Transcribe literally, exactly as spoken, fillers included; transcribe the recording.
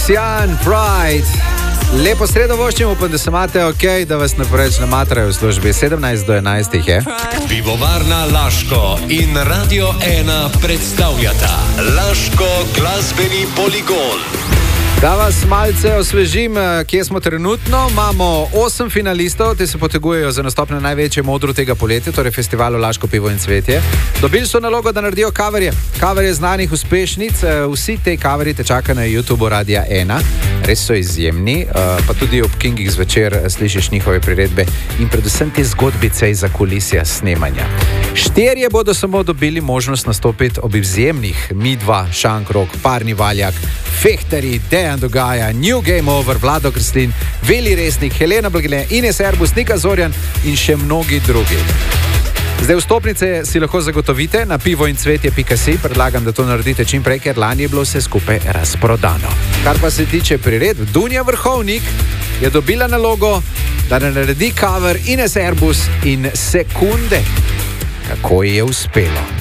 Sian Pride. Lepo sredo voščim, upam, da se imate ok, da vas ne preveč namatrajo v službi. sedemnajst do enajst je. Pivovarna Laško in Radio ena predstavljata Laško glasbeni poligon. Da vas malce osvežim, kje smo trenutno. Imamo osem finalistov, ti se potegujejo za nastop na največjem odru tega poletja, torej festivalu Laško pivo in cvetje. Dobili so nalogo, da naredijo coverje. Coverje znanih uspešnic. Vsi te coverji te čaka na YouTubeu Radia ena. Res so izjemni, pa tudi ob Kingih zvečer slišiš njihove priredbe in predvsem te zgodbice iz zakulisja snemanja. Štirje bodo samo dobili možnost nastopiti ob izjemnih Midva, Šankrok, Parni Valjak, Fehtari, Dejan Dogaja, New Game Over, Vlado Kreslin, Veli Resnik, Helena Blagile, Ines Erbus, Nika Zorjan in še mnogi drugi. Zdaj vstopnice si lahko zagotovite na pivoincvetje pika si. Predlagam, da to naredite čim prej, ker lani je bilo vse skupaj razprodano. Kar pa se tiče priredb, Dunja Vrhovnik je dobila nalogo, da naredi cover Ines Erbus in Sekunde. Kako ji je uspelo?